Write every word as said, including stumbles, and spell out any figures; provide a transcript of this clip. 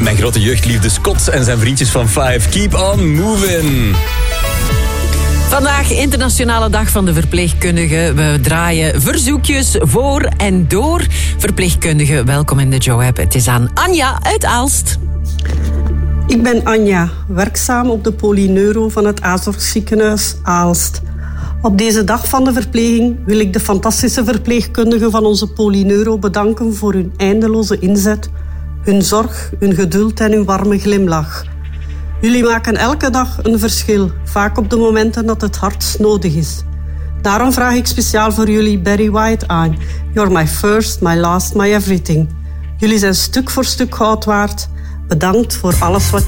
Mijn grote jeugdliefde Scott en zijn vriendjes van Five. Keep on moving. Vandaag Internationale Dag van de Verpleegkundige. We draaien verzoekjes voor en door. Verpleegkundige, welkom in de Joe-app. Het is aan Anja uit Aalst. Ik ben Anja, werkzaam op de polyneuro van het A-zorgziekenhuis Aalst. Op deze dag van de verpleging wil ik de fantastische verpleegkundigen van onze polyneuro bedanken voor hun eindeloze inzet, hun zorg, hun geduld en hun warme glimlach. Jullie maken elke dag een verschil, vaak op de momenten dat het hardst nodig is. Daarom vraag ik speciaal voor jullie Barry White aan. You're my first, my last, my everything. Jullie zijn stuk voor stuk goud waard. Bedankt voor alles wat